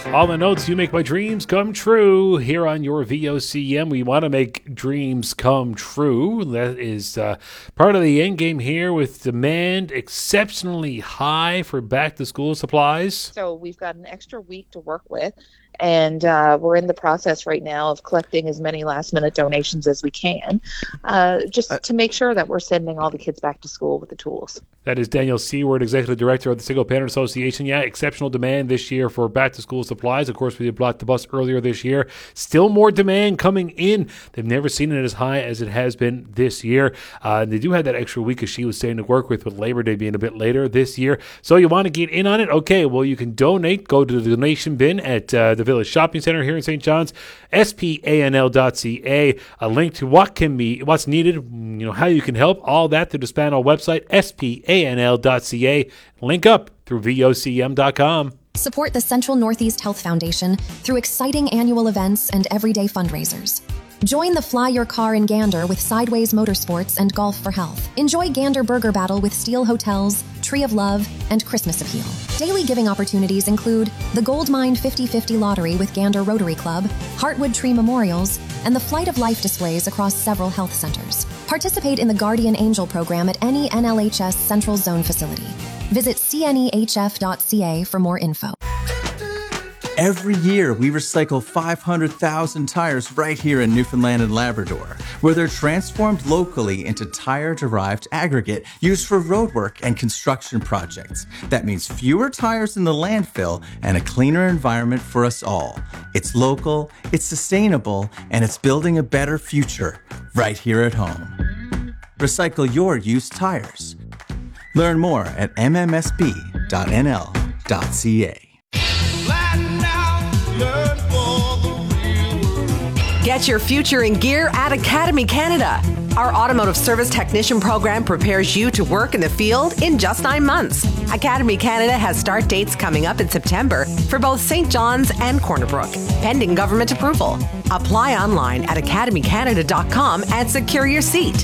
All the notes, you make my dreams come true here on your VOCM. We want to make dreams come true. That is part of the end game here, with demand exceptionally high for back-to-school supplies. So we've got an extra week to work with, and we're in the process right now of collecting as many last-minute donations as we can, just to make sure that we're sending all the kids back to school with the tools. That is Danielle Seward, Executive Director of the Single Parent Association. Yeah, exceptional demand this year for back-to-school supplies. Of course, we did Block the Bus earlier this year. Still more demand coming in. They've never seen it as high as it has been this year. They do have that extra week, as she was saying, to work with Labor Day being a bit later this year. So you want to get in on it? Okay, well, you can donate. Go to the donation bin at the Village Shopping Center here in St. John's, spanl.ca. A link to what's needed, how you can help, all that through the Spanl website, spanl.ca. Link up through vocm.com. Support the Central Northeast Health Foundation through exciting annual events and everyday fundraisers. Join the Fly Your Car in Gander with Sideways Motorsports and Golf for Health. Enjoy Gander Burger Battle with Steel Hotels, Tree of Love, and Christmas Appeal. Daily giving opportunities include the Goldmine 50/50 Lottery with Gander Rotary Club, Heartwood Tree Memorials, and the Flight of Life displays across several health centers. Participate in the Guardian Angel program at any NLHS Central Zone facility. Visit cnehf.ca for more info. Every year, we recycle 500,000 tires right here in Newfoundland and Labrador, where they're transformed locally into tire-derived aggregate used for roadwork and construction projects. That means fewer tires in the landfill and a cleaner environment for us all. It's local, it's sustainable, and it's building a better future right here at home. Recycle your used tires. Learn more at mmsb.nl.ca. Get your future in gear at Academy Canada. Our automotive service technician program prepares you to work in the field in just 9 months. Academy Canada has start dates coming up in September for both St. John's and Corner Brook, pending government approval. Apply online at academycanada.com and secure your seat.